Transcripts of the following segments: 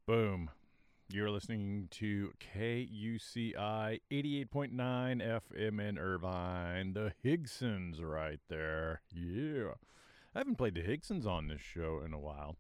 Boom. You're listening to KUCI 88.9 FM in Irvine. The Higsons right there. Yeah. I haven't played the Higsons on this show in a while.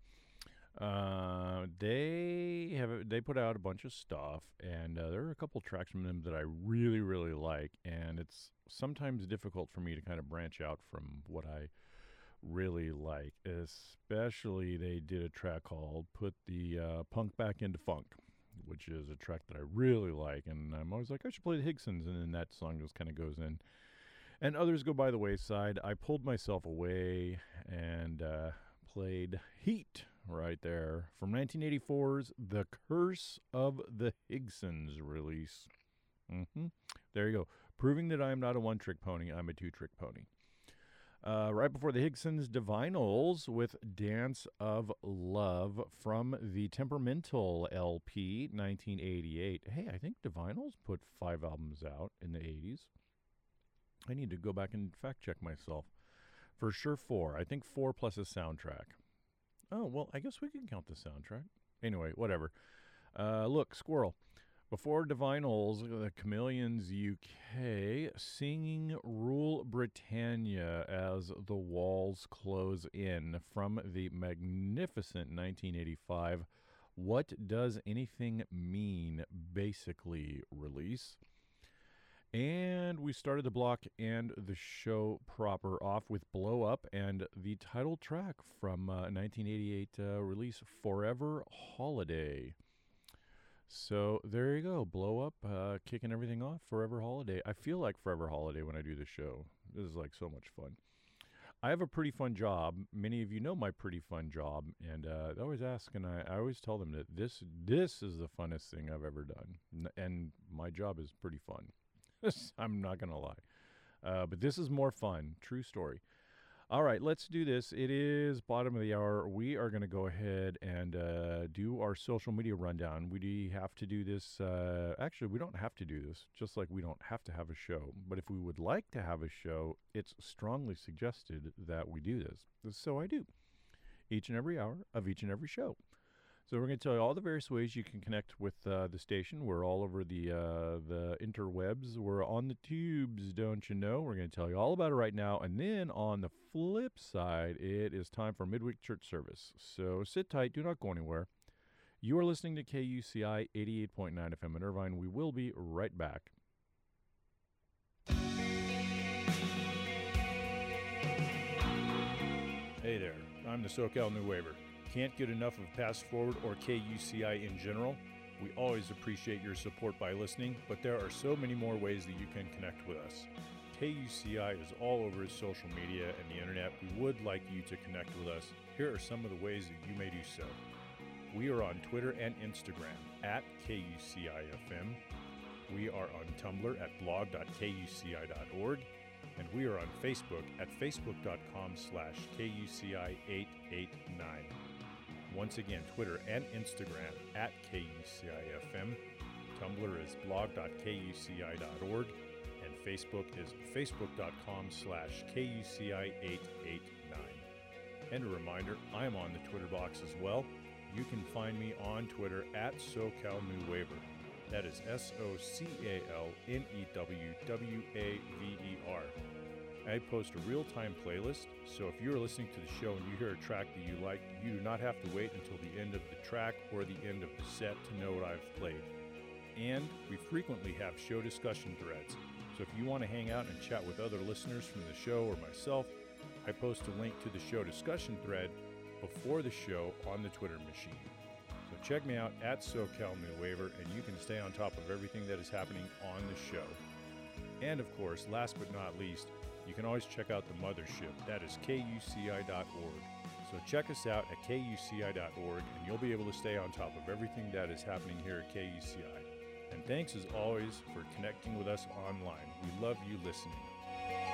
They put out a bunch of stuff, and there are a couple tracks from them that I really, really like, and it's sometimes difficult for me to kind of branch out from what I really like. Especially they did a track called Put the Punk Back into Funk, which is a track that I really like, and I'm always like, I should play the Higsons, and then that song just kind of goes in. And others go by the wayside. I pulled myself away and played Heat right there from 1984's The Curse of the Higsons release. There you go. Proving that I am not a one-trick pony, I'm a two-trick pony. Right before the Higsons, Divinyls with Dance of Love from the Temperamental LP, 1988. Hey, I think Divinyls put 5 albums out in the 80s. I need to go back and fact-check myself. For sure 4. I think 4 plus a soundtrack. Oh, well, I guess we can count the soundtrack. Anyway, whatever. Look, Squirrel. Before Divinyls, the Chameleons UK singing Rule Britannia as the walls close in from the magnificent 1985 What Does Anything Mean basically release. And we started the block and the show proper off with Blow Up and the title track from 1988 release Forever Holiday. So there you go, Blow Up, kicking everything off, Forever Holiday. I feel like Forever Holiday when I do the show. This is like so much fun. I have a pretty fun job. Many of you know my pretty fun job, and they always ask, and I always tell them that this is the funnest thing I've ever done, and my job is pretty fun. I'm not going to lie. But this is more fun. True story. All right, let's do this. It is bottom of the hour. We are going to go ahead and do our social media rundown. We have to do this. Actually, we don't have to do this, just like we don't have to have a show. But if we would like to have a show, it's strongly suggested that we do this. So I do. Each and every hour of each and every show. So we're going to tell you all the various ways you can connect with the station. We're all over the interwebs. We're on the tubes, don't you know? We're going to tell you all about it right now. And then on the flip side, it is time for midweek church service. So sit tight. Do not go anywhere. You are listening to KUCI 88.9 FM in Irvine. We will be right back. Hey there. I'm the SoCal New Waiver. Can't get enough of Pass Forward or KUCI in general? We always appreciate your support by listening, but there are so many more ways that you can connect with us. KUCI is all over social media and the internet. We would like you to connect with us. Here are some of the ways that you may do so. We are on Twitter and Instagram at KUCIFM. We are on Tumblr at blog.kuci.org. And we are on Facebook at facebook.com/KUCI889. Once again, Twitter and Instagram at KUCIFM. Tumblr is blog.kuci.org. And Facebook is facebook.com/KUCI889. And a reminder, I am on the Twitter box as well. You can find me on Twitter at SoCal New Waiver. That is SoCalNEWWAVER. I post a real-time playlist, so if you're listening to the show and you hear a track that you like, you do not have to wait until the end of the track or the end of the set to know what I've played. And we frequently have show discussion threads, so if you want to hang out and chat with other listeners from the show or myself, I post a link to the show discussion thread before the show on the Twitter machine. So check me out at SoCal New Waiver, and you can stay on top of everything that is happening on the show. And of course, last but not least, you can always check out the mothership. That is KUCI.org. So check us out at KUCI.org, and you'll be able to stay on top of everything that is happening here at KUCI. And thanks as always for connecting with us online. We love you listening.